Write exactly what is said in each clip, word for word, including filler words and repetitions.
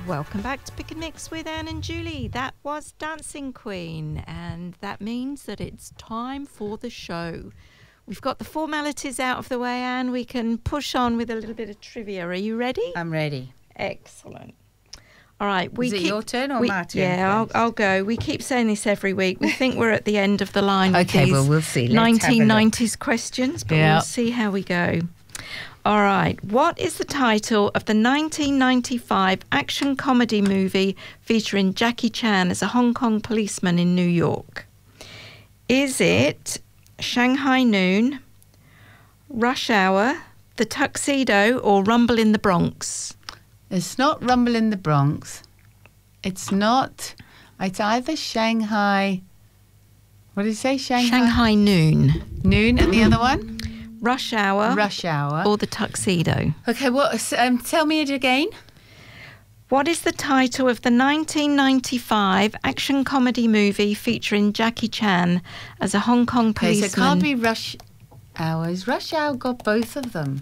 Welcome back to Pick and Mix with Anne and Julie. That was Dancing Queen, and that means that it's time for the show. We've got the formalities out of the way, Anne. We can push on with a little bit of trivia. Are you ready? I'm ready. Excellent. All right. We Is it keep, your turn or we, my turn? Yeah, I'll, I'll go. We keep saying this every week. We think we're at the end of the line with Okay, these well, we'll see. Let's nineteen nineties have a look. questions, but Yeah. we'll see how we go. All right. What is the title of the nineteen ninety-five action comedy movie featuring Jackie Chan as a Hong Kong policeman in New York? Is it Shanghai Noon, Rush Hour, The Tuxedo, or Rumble in the Bronx? It's not Rumble in the Bronx. It's not. It's either Shanghai. What did you say? Shanghai. Shanghai Noon, Noon, and the other one. Rush Hour, Rush Hour. or The Tuxedo. Okay. What? Um, tell me it again. What is the title of the nineteen ninety-five action comedy movie featuring Jackie Chan as a Hong Kong Okay, so policeman? it can't be Rush Hours. Rush Hour got both of them.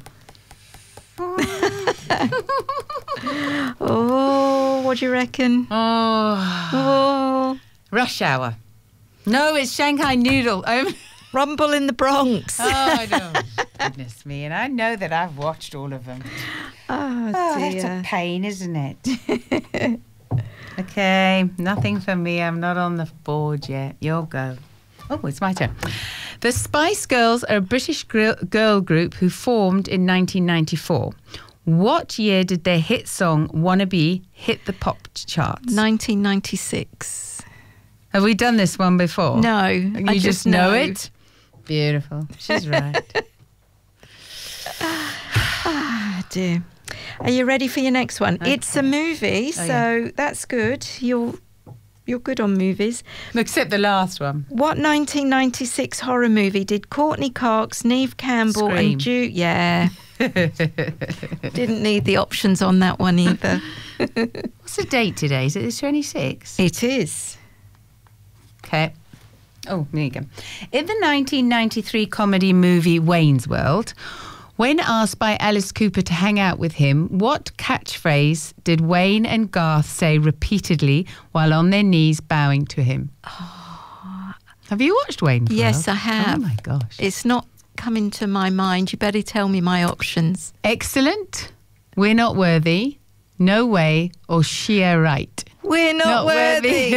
Oh, what do you reckon? Oh, Oh, Rush Hour. No, it's Shanghai Noodle. Oh, Rumble in the Bronx. I know. Goodness me, and I know that I've watched all of them. Oh, Oh, dear. that's a pain, isn't it? Okay, nothing for me. I'm not on the board yet. You'll go. Oh, it's my turn. The Spice Girls are a British gr- girl group who formed in nineteen ninety-four. What year did their hit song Wannabe hit the pop charts? nineteen ninety-six. Have we done this one before? No, You I just, just know know. it? Beautiful. She's right. Ah, dear. Are you ready for your next one? Okay. It's a movie, Oh, so that's good. You're you're good on movies. Except the last one. What nineteen ninety-six horror movie did Courtney Cox, Neve Campbell, Scream. and Ju? Yeah, didn't need the options on that one either. What's the date today? Is it the twenty-sixth? It is. Okay. Oh, there you go. In the nineteen ninety-three comedy movie Wayne's World, when asked by Alice Cooper to hang out with him, what catchphrase did Wayne and Garth say repeatedly while on their knees bowing to him? Oh. Have you watched Wayne's World? Yes, I have. Oh, my gosh. It's not coming to my mind. You better tell me my options. Excellent, we're not worthy, no way, or sheer right. We're not, worthy.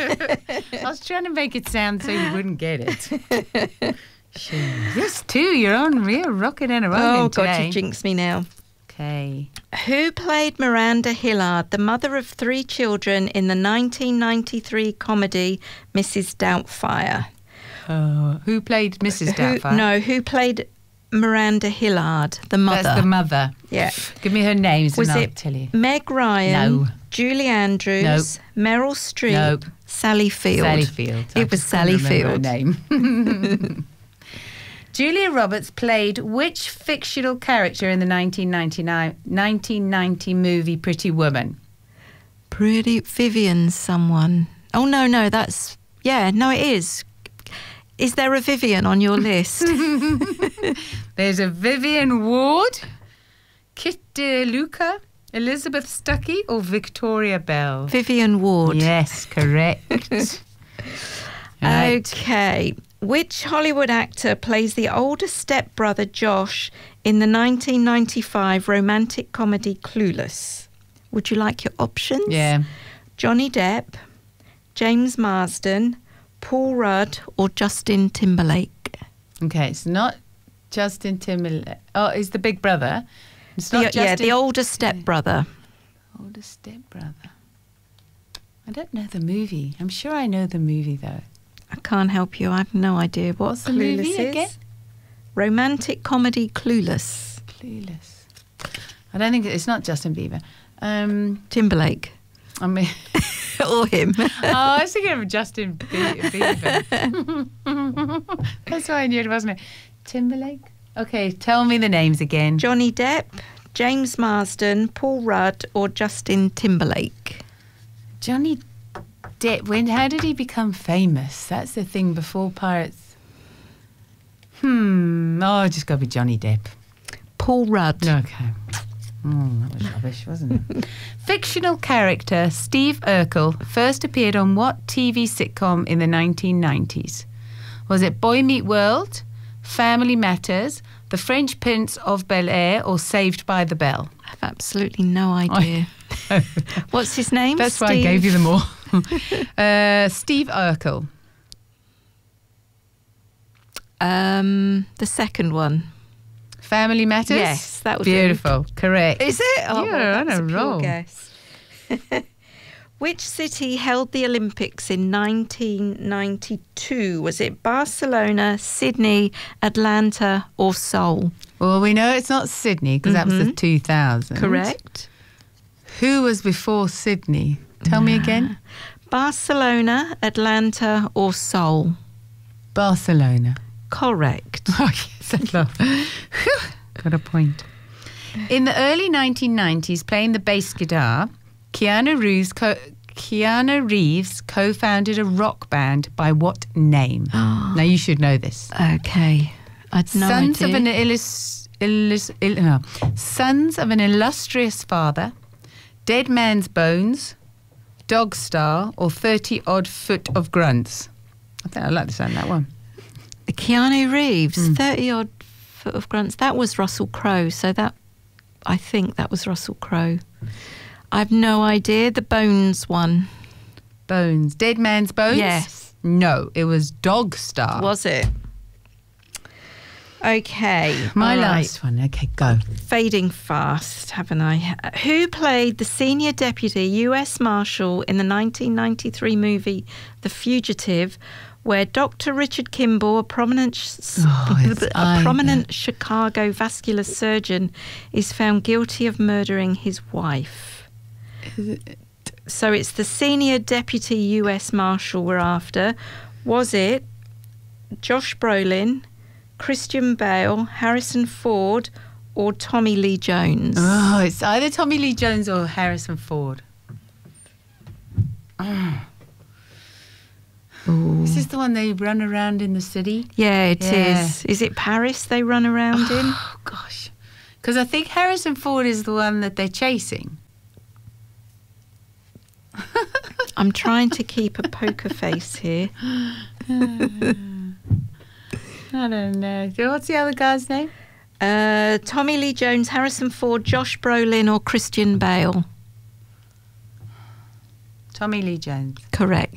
I was trying to make it sound so you wouldn't get it. Jeez. Yes, too. You're on real rocking and a rolling Oh, God, today. you jinxed me now. Okay. Who played Miranda Hillard, the mother of three children, in the nineteen ninety-three comedy Missus Doubtfire? Oh, who played Missus Who, Doubtfire? no, who played Miranda Hillard, the mother? That's the mother. Yeah. Give me her names Was and I'll it tell you. Meg Ryan, No. Julie Andrews, Nope. Meryl Streep, Nope. Sally Field? Sally Field. I It was just couldn't Sally remember her Field. name. Julia Roberts played which fictional character in the nineteen ninety-nine, nineteen ninety movie Pretty Woman? Pretty Vivian someone. Oh, no, no, that's... Yeah, no, it is. Is there a Vivian on your list? There's a Vivian Ward, Kit DeLuca, Elizabeth Stuckey, or Victoria Bell? Vivian Ward. Yes, correct. Right. Okay. Which Hollywood actor plays the older stepbrother Josh in the nineteen ninety-five romantic comedy Clueless? Would you like your options? Yeah. Johnny Depp, James Marsden, Paul Rudd, or Justin Timberlake? Okay, it's not Justin Timberlake. Oh, it's the big brother. It's not The, Justin. yeah, the older stepbrother. older stepbrother. I don't know the movie. I'm sure I know the movie though. I can't help you. I have no idea what What's the Clueless movie is. again? Romantic comedy Clueless. Clueless. I don't think it's not Justin Bieber. Um, Timberlake. I mean, Or him. oh, I was thinking of Justin Be- Bieber. That's why I knew it, wasn't it? Timberlake. Okay, tell me the names again. Johnny Depp, James Marsden, Paul Rudd, or Justin Timberlake? Johnny Depp. When? How did he become famous? That's the thing. Before Pirates. Hmm. Oh, I just got to be Johnny Depp. Paul Rudd. Okay. Oh, that was rubbish, wasn't it? Fictional character Steve Urkel first appeared on what T V sitcom in the nineteen nineties? Was it Boy Meet World, Family Matters, The French Prince of Bel-Air, or Saved by the Bell? I have absolutely no idea. What's his name? That's Steve? why I gave you them all. uh, Steve Urkel. Um, the second one. Family Matters? Yes, that would Beautiful. do. Correct. Is it? Oh, You're well, on that's a a pure roll. guess. Which city held the Olympics in nineteen ninety-two? Was it Barcelona, Sydney, Atlanta, or Seoul? Well, we know it's not Sydney because that was the two thousand. Correct. Who was before Sydney? Tell me again. Barcelona, Atlanta, or Seoul? Barcelona. Correct. Oh, yes, I love. Whew, got a point. In the early nineteen nineties, playing the bass guitar, Keanu Reeves, co- Keanu Reeves co-founded a rock band by what name? Now, you should know this. Okay. I'd no Sons idea. of an illus, illus, ill, no. Sons of an illustrious father, Dead Man's Bones, Dog Star, or thirty odd Foot of Grunts. I think I like the sound of that one. Keanu Reeves, Mm. thirty odd Foot of Grunts. That was Russell Crowe. So that, I think that was Russell Crowe. I've no idea. The Bones one. Bones. Dead Man's Bones? Yes. No, it was Dog Star. Was it? Okay. My all right. last one. Okay, go. Fading fast, haven't I? Who played the senior deputy U S Marshal in the nineteen ninety-three movie The Fugitive, where Doctor Richard Kimball, a prominent, sh- Oh, it's a either. prominent Chicago vascular surgeon, is found guilty of murdering his wife? So it's the senior deputy U S Marshal we're after. Was it Josh Brolin, Christian Bale, Harrison Ford, or Tommy Lee Jones? Oh, it's either Tommy Lee Jones or Harrison Ford. Oh. Ooh. Is this the one they run around in the city? Yeah, it is. Yeah. Is it Paris they run around in? Oh, gosh. Because I think Harrison Ford is the one that they're chasing. I'm trying to keep a poker face here. I don't know. What's the other guy's name? Uh, Tommy Lee Jones, Harrison Ford, Josh Brolin, or Christian Bale? Tommy Lee Jones. Correct.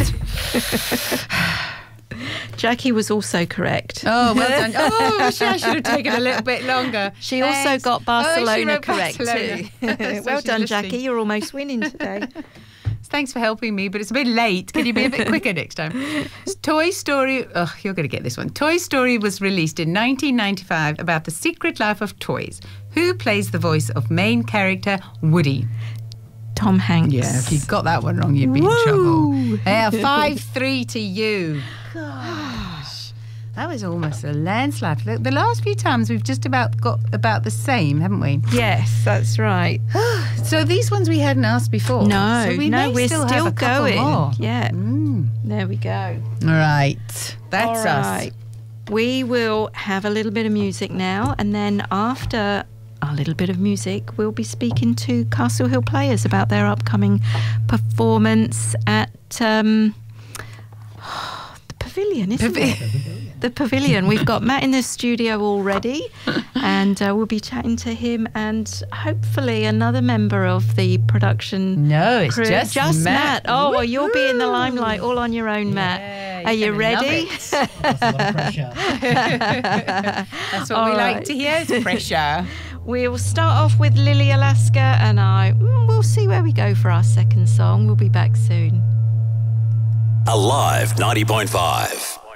Jackie was also correct. Oh, well done. Oh, I wish I should have taken a little bit longer. She Thanks. also got Oh, she Barcelona wrote correct Barcelona. too. So Well she's done, listening. Jackie. You're almost winning today. Thanks for helping me, but it's a bit late. Can you be a bit quicker next time? Toy Story. Oh, you're going to get this one. Toy Story was released in nineteen ninety-five about the secret life of toys. Who plays the voice of main character Woody? Tom Hanks. Yeah, if you got that one wrong, you'd be Woo! in trouble. Yeah, five three to you. Gosh, that was almost a landslide. Look, the last few times we've just about got about the same, haven't we? Yes, that's right. So these ones we hadn't asked before. No, so we no, may we're still, still, have a couple going. more. Yeah, Mm. there we go. All right, that's All right. us. We will have a little bit of music now, and then after a little bit of music, we'll be speaking to Castle Hill Players about their upcoming performance at um, the Pavilion, isn't it? The Pavilion. We've got Matt in the studio already, and uh, we'll be chatting to him and hopefully another member of the production No, it's crew. just, Just Matt. Oh, well, you'll be in the Woohoo! limelight all on your own, Matt. Yeah, Are you're you gonna love ready? it. That's a lot of pressure. That's what All we like right. to hear is pressure. We'll start off with Lily Alaska, and I mm, we'll see where we go for our second song. We'll be back soon. Alive ninety point five.